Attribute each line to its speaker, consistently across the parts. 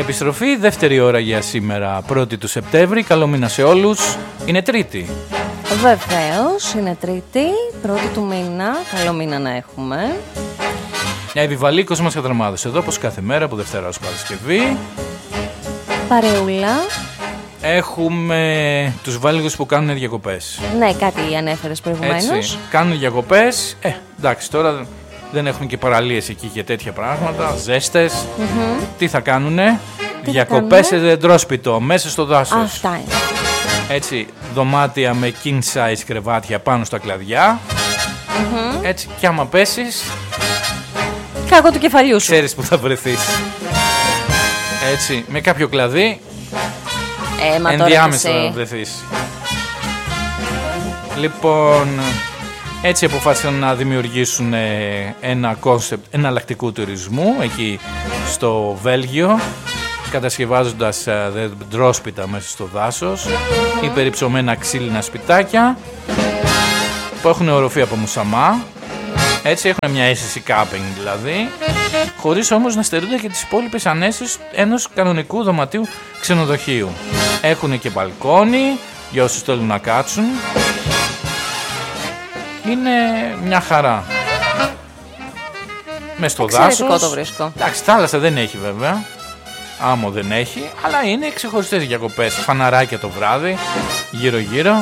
Speaker 1: Επιστροφή, δεύτερη ώρα για σήμερα, 1η του Σεπτέμβρη. Καλό μήνα σε όλους. Είναι Τρίτη.
Speaker 2: Βεβαίως, είναι Τρίτη, 1η του μήνα. Καλό μήνα να έχουμε.
Speaker 1: Επιβαλή Κόσμος Κατραμάδος εδώ, όπως κάθε μέρα από Δευτέρα ως Παρασκευή.
Speaker 2: Παρεούλα.
Speaker 1: Έχουμε τους βάλιγους που κάνουν διακοπές.
Speaker 2: Ναι, κάτι ανέφερες προηγουμένως.
Speaker 1: Έτσι, κάνουν διακοπές. Εντάξει, τώρα δεν έχουν και παραλίες εκεί και τέτοια πράγματα. Ζέστες. Τι θα κάνουνε? Διακοπές σε δεντρόσπιτο, μέσα στο δάσος.
Speaker 2: Αυτά είναι.
Speaker 1: Έτσι, δωμάτια με king size κρεβάτια πάνω στα κλαδιά. Έτσι, κι άμα πέσεις,
Speaker 2: Κάκο του κεφαλιού σου.
Speaker 1: ξέρεις που θα βρεθείς. Έτσι, με κάποιο κλαδί,
Speaker 2: Μα
Speaker 1: ενδιάμεσα
Speaker 2: τώρα
Speaker 1: θα βρεθείς. Λοιπόν, έτσι αποφάσισαν να δημιουργήσουν ένα κόνσεπτ εναλλακτικού τουρισμού εκεί στο Βέλγιο, κατασκευάζοντας δεντρόσπιτα μέσα στο δάσος ή περιψωμένα ξύλινα σπιτάκια που έχουν οροφή από μουσαμά. Έτσι έχουν μια αίσθηση κάπινγκ δηλαδή, χωρίς όμως να στερούνται και τις υπόλοιπες ανέσεις ενός κανονικού δωματίου ξενοδοχείου. Έχουν και μπαλκόνι για όσους θέλουν να κάτσουν. Είναι μια χαρά. Μες στο δάσος.
Speaker 2: Εξαιρετικό το βρίσκω.
Speaker 1: Εντάξει, θάλασσα δεν έχει βέβαια. Άμμο δεν έχει, αλλά είναι ξεχωριστές διακοπές. Φαναράκια το βράδυ, γύρω-γύρω.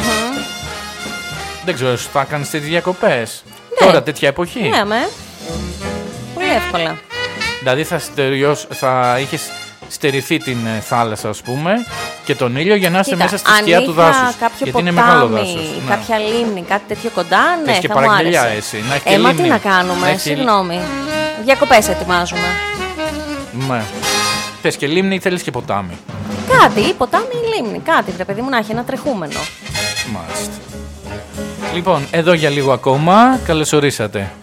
Speaker 1: Δεν ξέρω, σου θα κάνεις τέτοιες διακοπές?
Speaker 2: Ναι.
Speaker 1: Τώρα τέτοια εποχή.
Speaker 2: Ναι, πολύ εύκολα.
Speaker 1: Δηλαδή θα είχες στερηθεί την θάλασσα, ας πούμε, και τον ήλιο για να είσαι μέσα στη σκιά του δάσους.
Speaker 2: Κάποιο
Speaker 1: γιατί
Speaker 2: ποτάμι,
Speaker 1: είναι μεγάλο δάσος.
Speaker 2: κάποια λίμνη, κάτι τέτοιο κοντά, ναι,
Speaker 1: και
Speaker 2: θα μου
Speaker 1: παραγγελιά
Speaker 2: άρεσε.
Speaker 1: εσύ. Να έχει και
Speaker 2: Μα
Speaker 1: λίμνη.
Speaker 2: τι να κάνουμε, συγγνώμη. Διακοπές ετοιμάζουμε.
Speaker 1: Ναι. Θες και λίμνη ή θέλεις και ποτάμι?
Speaker 2: Κάτι, ποτάμι ή λίμνη, κάτι βρε παιδί μου να έχει ένα τρεχούμενο.
Speaker 1: Μάλιστα. Λοιπόν, εδώ για λίγο ακόμα. Καλώς ορίσατε.